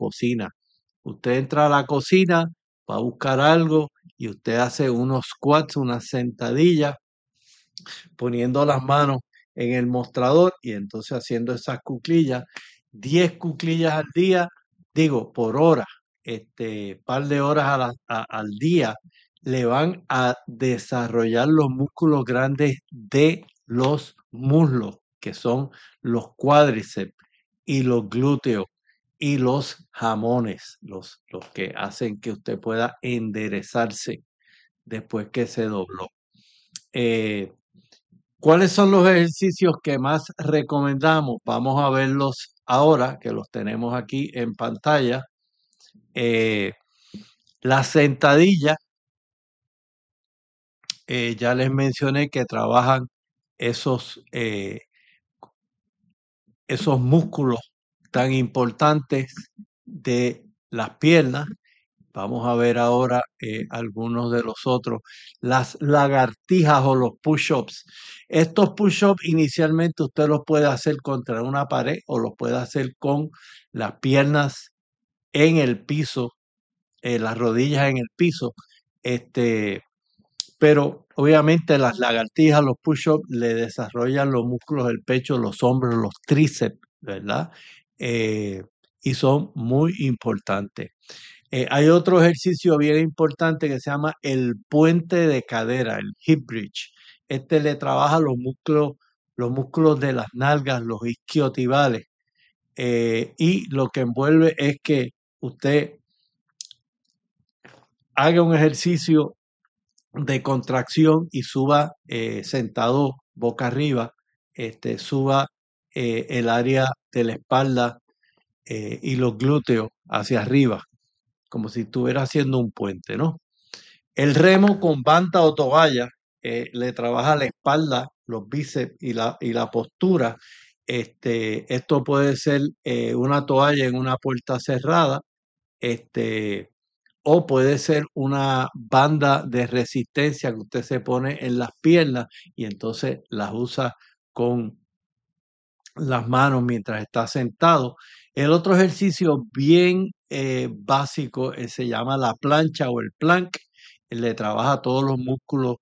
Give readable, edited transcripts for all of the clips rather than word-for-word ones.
cocina. Usted entra a la cocina, va a buscar algo y usted hace unos squats, unas sentadillas, poniendo las manos en el mostrador y entonces haciendo esas cuclillas, 10 cuclillas al día, digo, por hora, par de horas al día, le van a desarrollar los músculos grandes de los muslos, que son los cuádriceps y los glúteos y los jamones, los que hacen que usted pueda enderezarse después que se dobló. Eh, ¿Cuáles son los ejercicios que más recomendamos? Vamos a verlos ahora, que los tenemos aquí en pantalla. Eh, la sentadilla, ya les mencioné que trabajan esos, esos músculos tan importantes de las piernas. Vamos a ver ahora algunos de los otros. Las lagartijas o los push-ups. Estos push-ups inicialmente usted los puede hacer contra una pared o los puede hacer con las piernas en el piso, las rodillas en el piso. Pero obviamente las lagartijas, los push-ups, le desarrollan los músculos del pecho, los hombros, los tríceps, ¿verdad? Eh, y son muy importantes. Hay otro ejercicio bien importante que se llama el puente de cadera, el hip bridge. Este le trabaja los músculos de las nalgas, los isquiotibales. Y lo que envuelve es que usted haga un ejercicio de contracción y suba sentado boca arriba, suba el área de la espalda y los glúteos hacia arriba, como si estuviera haciendo un puente, ¿no? El remo con banda o toalla le trabaja la espalda, los bíceps y la postura. Esto puede ser una toalla en una puerta cerrada, este, o puede ser una banda de resistencia que usted se pone en las piernas y entonces las usa con las manos mientras está sentado. El otro ejercicio bien básico se llama la plancha o el plank. Le trabaja todos los músculos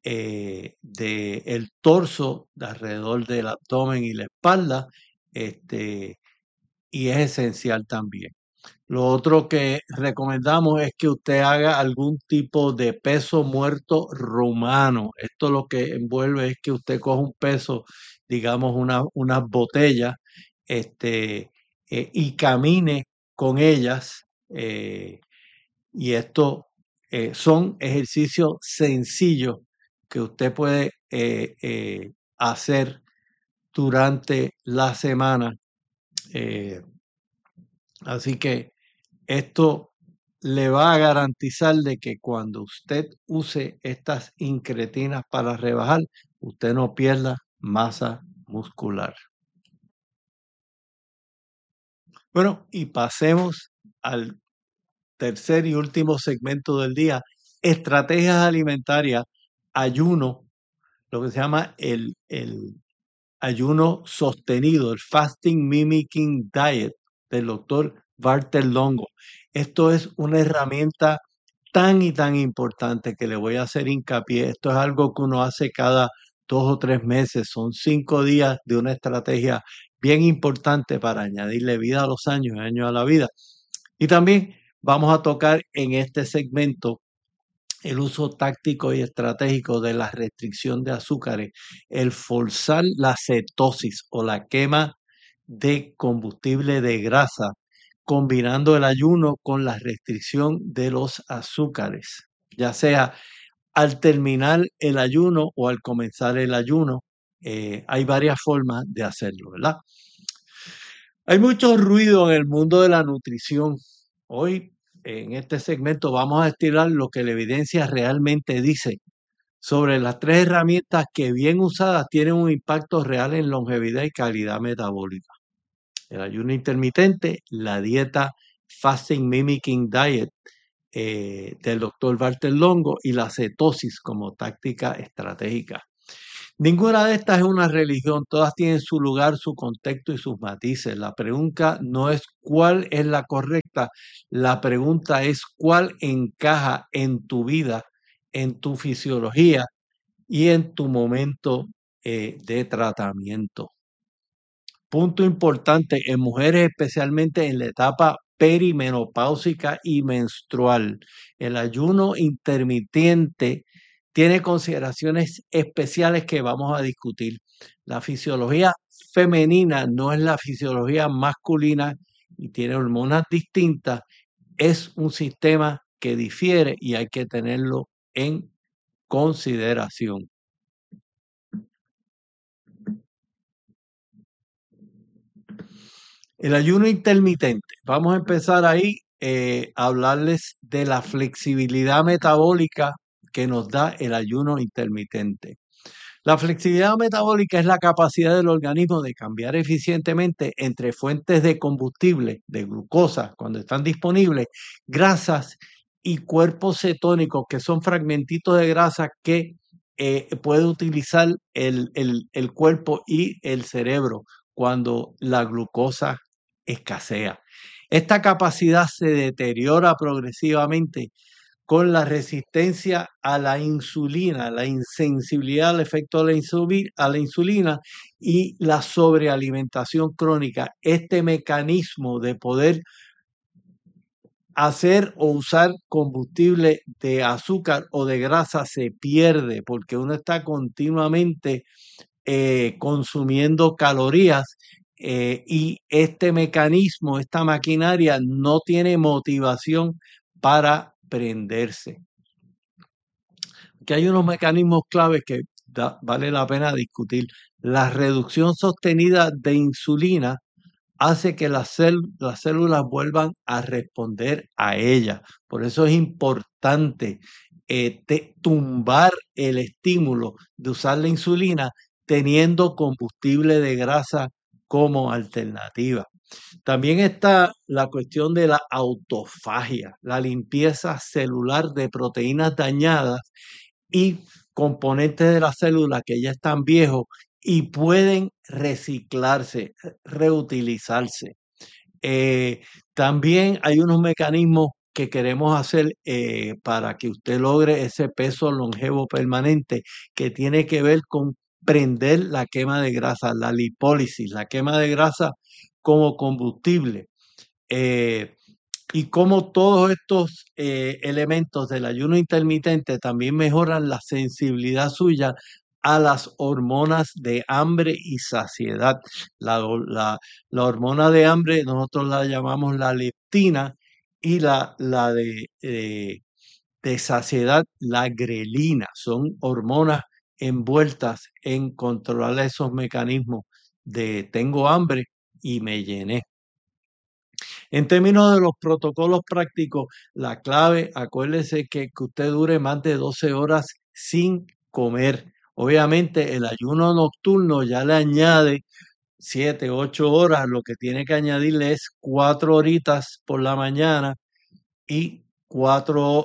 del torso, de alrededor del abdomen y la espalda, y es esencial también. Lo otro que recomendamos es que usted haga algún tipo de peso muerto rumano. Esto lo que envuelve es que usted coja un peso, digamos unas botellas, y camine con ellas. Y esto son ejercicios sencillos que usted puede hacer durante la semana. Así que esto le va a garantizar de que cuando usted use estas incretinas para rebajar, usted no pierda masa muscular. Bueno, y pasemos al tercer y último segmento del día, estrategias alimentarias, ayuno, lo que se llama el ayuno sostenido, el Fasting Mimicking Diet del doctor Walter Longo. Esto es una herramienta tan y tan importante que le voy a hacer hincapié. Esto es algo que uno hace cada 2 o 3 meses. Son 5 días de una estrategia bien importante para añadirle vida a los años, años a la vida. Y también vamos a tocar en este segmento el uso táctico y estratégico de la restricción de azúcares, el forzar la cetosis o la quema de combustible de grasa, combinando el ayuno con la restricción de los azúcares, ya sea al terminar el ayuno o al comenzar el ayuno. Hay varias formas de hacerlo, ¿verdad? Hay mucho ruido en el mundo de la nutrición. Hoy, en este segmento, vamos a estirar lo que la evidencia realmente dice sobre las 3 herramientas que bien usadas tienen un impacto real en longevidad y calidad metabólica. El ayuno intermitente, la dieta Fasting Mimicking Diet del doctor Walter Longo y la cetosis como táctica estratégica. Ninguna de estas es una religión, todas tienen su lugar, su contexto y sus matices. La pregunta no es cuál es la correcta, la pregunta es cuál encaja en tu vida, en tu fisiología y en tu momento de tratamiento. Punto importante en mujeres, especialmente en la etapa perimenopáusica y menstrual. El ayuno intermitente tiene consideraciones especiales que vamos a discutir. La fisiología femenina no es la fisiología masculina y tiene hormonas distintas. Es un sistema que difiere y hay que tenerlo en consideración. El ayuno intermitente. Vamos a empezar ahí a hablarles de la flexibilidad metabólica que nos da el ayuno intermitente. La flexibilidad metabólica es la capacidad del organismo de cambiar eficientemente entre fuentes de combustible, de glucosa, cuando están disponibles, grasas y cuerpos cetónicos, que son fragmentitos de grasa que puede utilizar el cuerpo y el cerebro cuando la glucosa escasea. Esta capacidad se deteriora progresivamente con la resistencia a la insulina, la insensibilidad al efecto de a la insulina y la sobrealimentación crónica. Este mecanismo de poder hacer o usar combustible de azúcar o de grasa se pierde porque uno está continuamente consumiendo calorías y este mecanismo, esta maquinaria no tiene motivación para prenderse. Que hay unos mecanismos claves que vale la pena discutir. La reducción sostenida de insulina hace que las células vuelvan a responder a ella. Por eso es importante tumbar el estímulo de usar la insulina teniendo combustible de grasa como alternativa. También está la cuestión de la autofagia, la limpieza celular de proteínas dañadas y componentes de la célula que ya están viejos y pueden reciclarse, reutilizarse. También hay unos mecanismos que queremos hacer para que usted logre ese peso longevo permanente que tiene que ver con prender la quema de grasa, la lipólisis, la quema de grasa como combustible. Y cómo todos estos elementos del ayuno intermitente también mejoran la sensibilidad suya a las hormonas de hambre y saciedad. La hormona de hambre nosotros la llamamos la leptina y la de saciedad, la grelina. Son hormonas envueltas en controlar esos mecanismos de tengo hambre y me llené. En términos de los protocolos prácticos, la clave, acuérdese que usted dure más de 12 horas sin comer. Obviamente el ayuno nocturno ya le añade 7, 8 horas, lo que tiene que añadirle es 4 horitas por la mañana y 4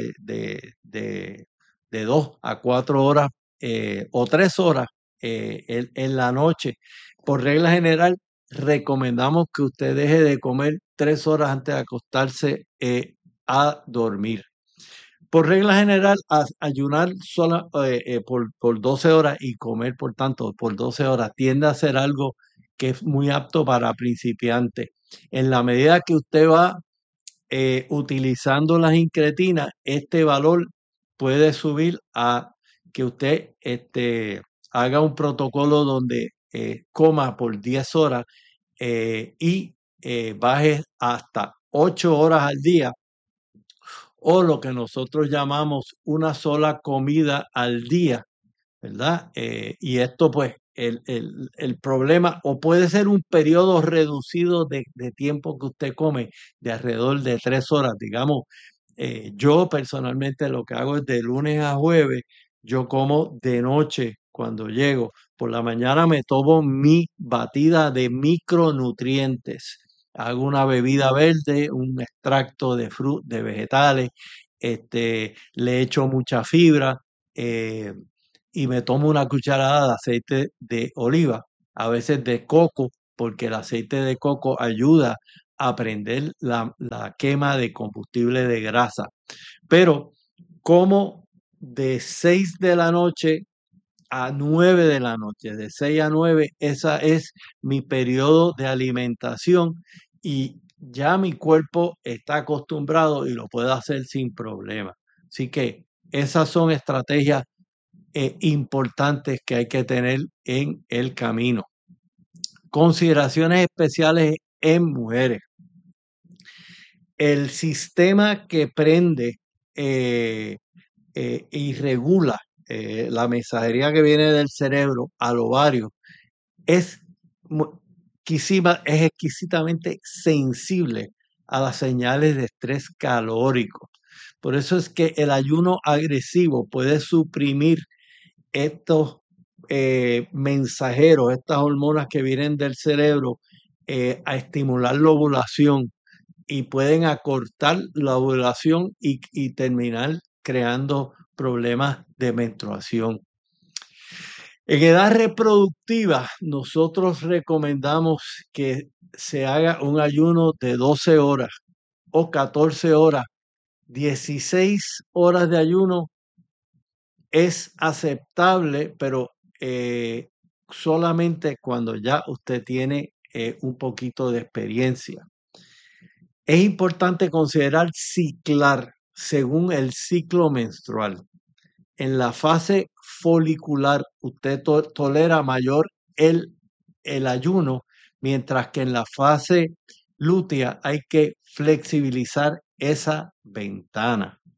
de 2 a 4 horas o 3 horas en la noche. Por regla general, recomendamos que usted deje de comer 3 horas antes de acostarse a dormir. Por regla general, ayunar por 12 horas y comer, por tanto, por 12 horas tiende a ser algo que es muy apto para principiantes. En la medida que usted va utilizando las incretinas, este valor puede subir a que usted haga un protocolo donde coma por 10 horas y baje hasta 8 horas al día o lo que nosotros llamamos una sola comida al día, ¿verdad? Y esto pues el problema, o puede ser un periodo reducido de tiempo que usted come, de alrededor de 3 horas, digamos. Yo personalmente lo que hago es de lunes a jueves, yo como de noche cuando llego. Por la mañana me tomo mi batida de micronutrientes. Hago una bebida verde, un extracto de vegetales, le echo mucha fibra. y me tomo una cucharada de aceite de oliva, a veces de coco, porque el aceite de coco ayuda a prender la quema de combustible de grasa. Pero como de 6 de la noche a 9 de la noche, de 6 a 9, esa es mi periodo de alimentación y ya mi cuerpo está acostumbrado y lo puede hacer sin problema. Así que esas son estrategias importantes que hay que tener en el camino. Consideraciones especiales en mujeres. El sistema que prende eh, y regula la mensajería que viene del cerebro al ovario es, es exquisitamente sensible a las señales de estrés calórico. Por eso es que el ayuno agresivo puede suprimir estos mensajeros, estas hormonas que vienen del cerebro a estimular la ovulación y pueden acortar la ovulación y terminar creando problemas de menstruación. En edad reproductiva, nosotros recomendamos que se haga un ayuno de 12 horas o 14 horas. 16 horas de ayuno es aceptable, pero solamente cuando ya usted tiene un poquito de experiencia. Es importante considerar ciclar según el ciclo menstrual. En la fase folicular usted tolera mayor el ayuno, mientras que en la fase lútea hay que flexibilizar esa ventana.